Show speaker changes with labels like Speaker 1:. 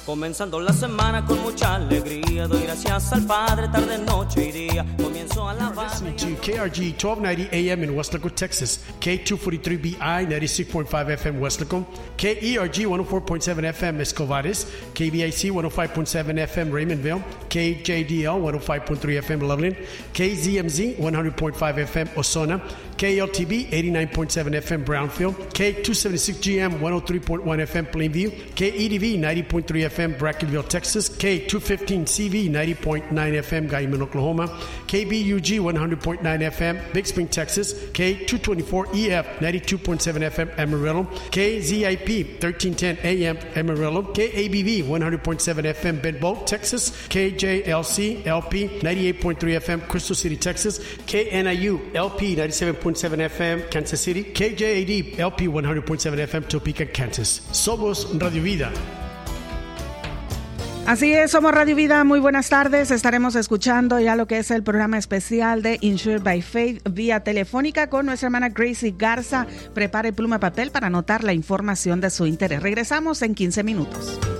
Speaker 1: Comenzando la semana con mucha alegría, doy gracias al Padre tarde, noche y día. Comienzo a alabar.
Speaker 2: Listening to KRG 1290 AM in West Laco, Texas, K243BI 96.5 FM West Laco, KERG 104.7 FM Escovares, KBIC 105.7 FM Raymondville, KJDL 105.3 FM Loveland, KZMZ 100.5 FM Osona, KLTB 89.7 FM Brownfield, K276GM 103.1 FM Plainview, KEDV 90.3 FM Brackenville, Texas, K215CV 90.9 FM Guyman, Oklahoma, KBUG 100.9 FM Big Spring, Texas, K224EF 92.7 FM Amarillo, KZIP 1310 AM Amarillo, KABV 100.7 FM Benbow, Texas, KJLC LP 98.3 FM Crystal City, Texas, KNIU LP 97.7 FM Kansas City, KJAD LP 100.7 FM Topeka, Kansas. Somos Radio Vida.
Speaker 3: Así es, somos Radio Vida. Muy buenas tardes. Estaremos escuchando ya lo que es el programa especial de Insured by Faith vía telefónica con nuestra hermana Gracie Garza. Prepare pluma y papel para anotar la información de su interés. Regresamos en 15 minutos.